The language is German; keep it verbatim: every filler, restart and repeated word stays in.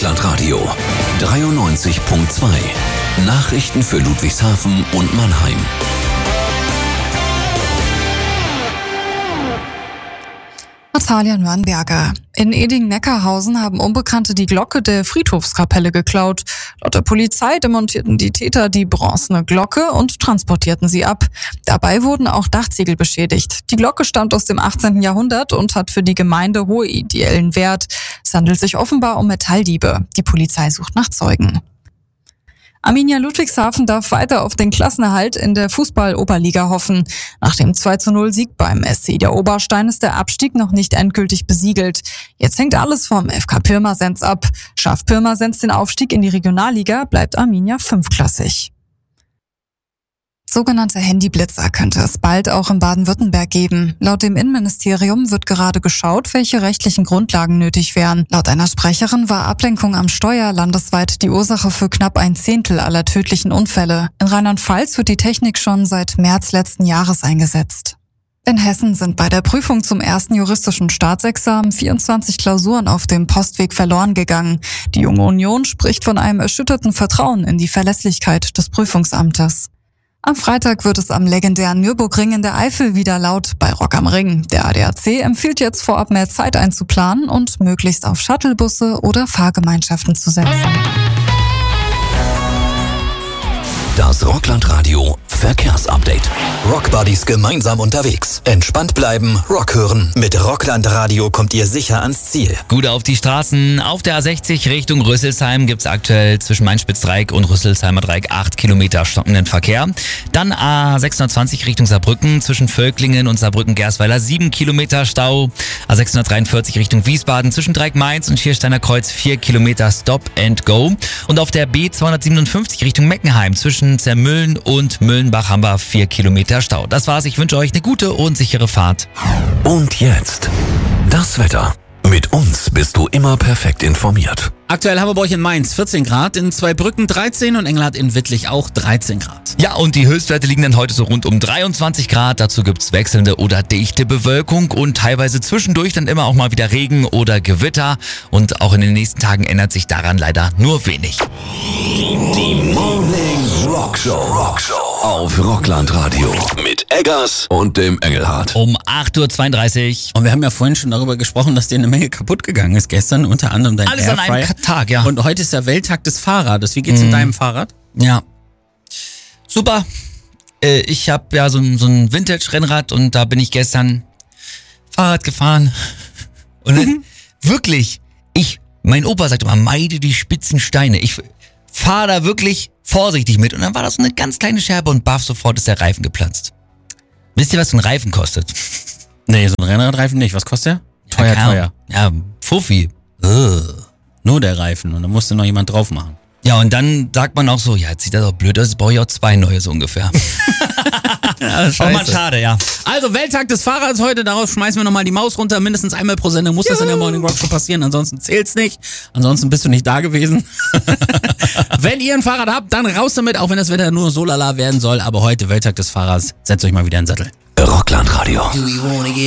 Rockland Radio dreiundneunzig Komma zwei. Nachrichten für Ludwigshafen und Mannheim. Natalia Nürnberger. In Eding-Neckarhausen haben Unbekannte die Glocke der Friedhofskapelle geklaut. Laut der Polizei demontierten die Täter die bronzene Glocke und transportierten sie ab. Dabei wurden auch Dachziegel beschädigt. Die Glocke stammt aus dem achtzehnten Jahrhundert und hat für die Gemeinde hohen ideellen Wert. Es handelt sich offenbar um Metalldiebe. Die Polizei sucht nach Zeugen. Arminia Ludwigshafen darf weiter auf den Klassenerhalt in der Fußball-Oberliga hoffen. Nach dem zwei zu null Sieg beim S C der Oberstein ist der Abstieg noch nicht endgültig besiegelt. Jetzt hängt alles vom F K Pirmasens ab. Schafft Pirmasens den Aufstieg in die Regionalliga, bleibt Arminia fünfklassig. Sogenannte Handyblitzer könnte es bald auch in Baden-Württemberg geben. Laut dem Innenministerium wird gerade geschaut, welche rechtlichen Grundlagen nötig wären. Laut einer Sprecherin war Ablenkung am Steuer landesweit die Ursache für knapp ein Zehntel aller tödlichen Unfälle. In Rheinland-Pfalz wird die Technik schon seit März letzten Jahres eingesetzt. In Hessen sind bei der Prüfung zum ersten juristischen Staatsexamen vierundzwanzig Klausuren auf dem Postweg verloren gegangen. Die Junge Union spricht von einem erschütterten Vertrauen in die Verlässlichkeit des Prüfungsamtes. Am Freitag wird es am legendären Nürburgring in der Eifel wieder laut bei Rock am Ring. Der A D A C empfiehlt jetzt vorab mehr Zeit einzuplanen und möglichst auf Shuttlebusse oder Fahrgemeinschaften zu setzen. Das Rockland Radio Verkehrsupdate. Rockbuddies gemeinsam unterwegs. Entspannt bleiben, Rock hören. Mit Rockland Radio kommt ihr sicher ans Ziel. Gut auf die Straßen. Auf der A sechzig Richtung Rüsselsheim gibt's aktuell zwischen Mainspitzdreieck und Rüsselsheimer Dreieck acht Kilometer stockenden Verkehr. Dann A sechshundertzwanzig Richtung Saarbrücken zwischen Völklingen und Saarbrücken-Gersweiler sieben Kilometer Stau. A sechshundertdreiundvierzig Richtung Wiesbaden zwischen Dreieck-Mainz und Schiersteiner Kreuz vier Kilometer Stop and Go. Und auf der B zweihundertsiebenundfünfzig Richtung Meckenheim zwischen Zermüllen und Müllenbach haben wir vier Kilometer Stau. Das war's. Ich wünsche euch eine gute und sichere Fahrt. Und jetzt das Wetter. Mit uns bist du immer perfekt informiert. Aktuell haben wir bei euch in Mainz vierzehn Grad, in Zweibrücken dreizehn und Engelhardt in Wittlich auch dreizehn Grad. Ja, und die Höchstwerte liegen dann heute so rund um dreiundzwanzig Grad. Dazu gibt's wechselnde oder dichte Bewölkung und teilweise zwischendurch dann immer auch mal wieder Regen oder Gewitter. Und auch in den nächsten Tagen ändert sich daran leider nur wenig. Die Morning Rockshow. Rockshow auf Rockland Radio mit Eggers und dem Engelhardt. Um acht Uhr zweiunddreißig. Und wir haben ja vorhin schon darüber gesprochen, dass dir eine Menge kaputt gegangen ist gestern, unter anderem dein Alles an Airfryer. einem Tag, ja. Und heute ist der Welttag des Fahrrades. Wie geht's Mhm. in deinem Fahrrad? Ja. Super. Äh, ich habe ja so ein, so ein Vintage-Rennrad und da bin ich gestern Fahrrad gefahren. Und dann, wirklich, ich, mein Opa sagt immer, meide die spitzen Steine. Ich fahre da wirklich vorsichtig mit. Und dann war das so eine ganz kleine Scherbe und baff, sofort ist der Reifen geplatzt. Wisst ihr, was so ein Reifen kostet? Nee, so ein Rennradreifen nicht. Was kostet der? Teuer, Ja, teuer. Ja, Fuffi. Ugh. Nur der Reifen und da musste noch jemand drauf machen. Ja, und dann sagt man auch so, ja, jetzt sieht das auch blöd aus, jetzt brauche ich auch zwei neue so ungefähr. Ja, Oh man, schade, ja. Also Welttag des Fahrrads heute, darauf schmeißen wir nochmal die Maus runter. Mindestens einmal pro Sendung muss das in der Morning Rock Show passieren, ansonsten zählt's nicht. Ansonsten bist du nicht da gewesen. Wenn ihr ein Fahrrad habt, dann raus damit, auch wenn das Wetter nur so lala werden soll. Aber heute, Welttag des Fahrrads, setzt euch mal wieder in den Sattel. Rockland Radio.